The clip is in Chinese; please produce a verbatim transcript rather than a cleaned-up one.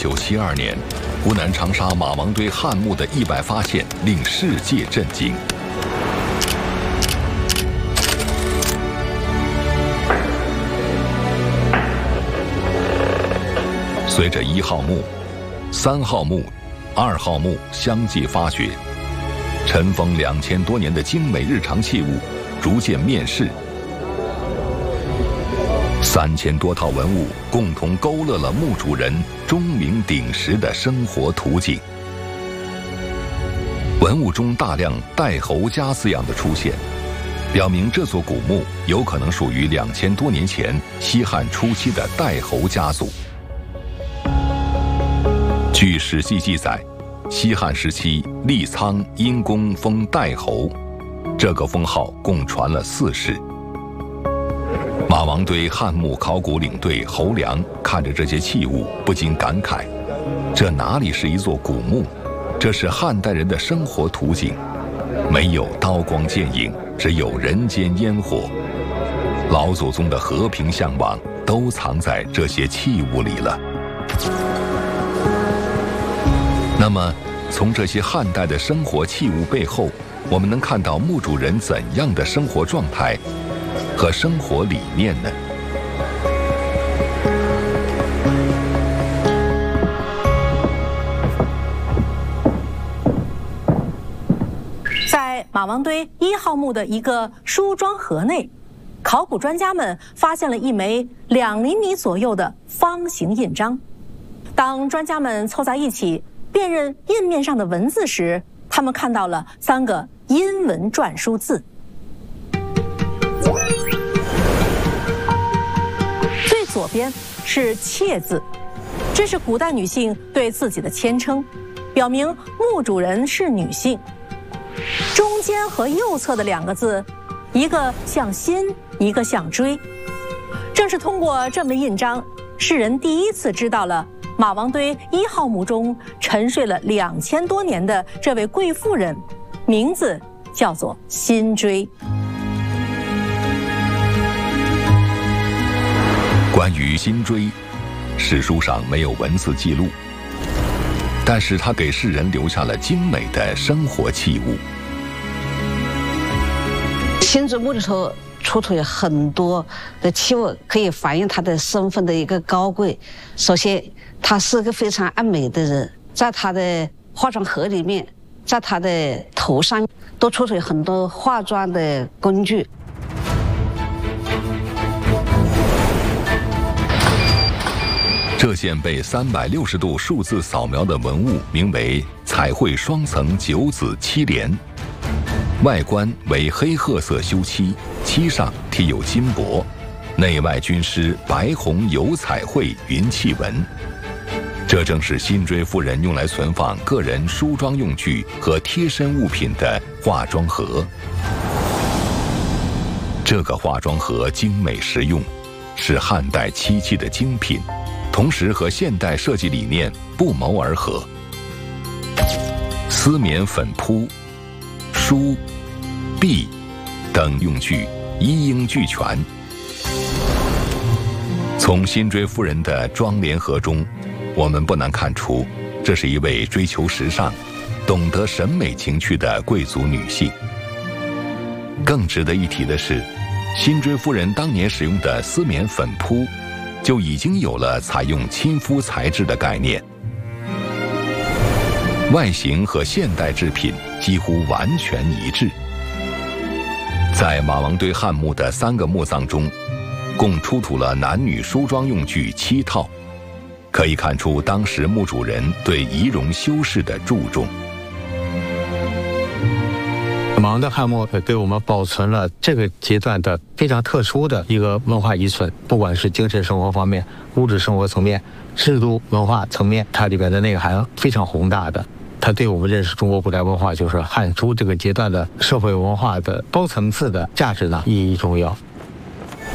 九七二年，湖南长沙马王堆汉墓的意外发现令世界震惊。随着一号墓、三号墓、二号墓相继发掘，尘封两千多年的精美日常器物逐渐面世。三千多套文物共同勾勒了墓主人钟鸣鼎食的生活图景。文物中大量带侯家字样的出现，表明这座古墓有可能属于两千多年前西汉初期的带侯家族。据《史记》记载，西汉时期立苍因公封代侯，这个封号共传了四世。马王堆汉墓考古领队侯良看着这些器物，不禁感慨：这哪里是一座古墓，这是汉代人的生活图景，没有刀光剑影，只有人间烟火。老祖宗的和平向往都藏在这些器物里了。那么，从这些汉代的生活器物背后，我们能看到墓主人怎样的生活状态和生活理念呢？ 在马王堆一号墓的一个梳妆盒内，考古专家们发现了一枚两厘米左右的方形印章。当专家们凑在一起辨认印面上的文字时，他们看到了三个阴文篆书字。最左边是妾字，这是古代女性对自己的谦称，表明墓主人是女性。中间和右侧的两个字，一个像心，一个像锥。正是通过这枚印章，世人第一次知道了马王堆一号墓中沉睡了两千多年的这位贵妇人，名字叫做辛追。 关于辛追，史书上没有文字记录，但是他给世人留下了精美的生活器物。 辛追墓里头出土有很多的器物，可以反映他的身份的一个高贵。首先，他是个非常爱美的人，在他的化妆盒里面，在他的头上都出土很多化妆的工具。 这件被三百六十度数字扫描的文物名为彩绘双层九子漆莲，外观为黑褐色修漆，漆上贴有金箔，内外均施白红油彩绘云气纹。这正是辛追夫人用来存放个人梳妆用具和贴身物品的化妆盒。这个化妆盒精美实用，是汉代漆器的精品，同时和现代设计理念不谋而合。丝棉粉扑、梳、篦等用具一应俱全。从辛追夫人的妆奁盒中，我们不难看出，这是一位追求时尚、懂得审美情趣的贵族女性。更值得一提的是，辛追夫人当年使用的丝棉粉扑，就已经有了采用亲肤材质的概念，外形和现代制品几乎完全一致。在马王堆汉墓的三个墓葬中，共出土了男女梳妆用具七套，可以看出当时墓主人对仪容修饰的注重。 马王堆汉墓给我们保存了这个阶段的非常特殊的一个文化遗存，不管是精神生活方面、物质生活层面、制度文化层面，它里边的内涵非常宏大的。它对我们认识中国古代文化，就是汉初这个阶段的社会文化的高层次的价值呢，意义重要。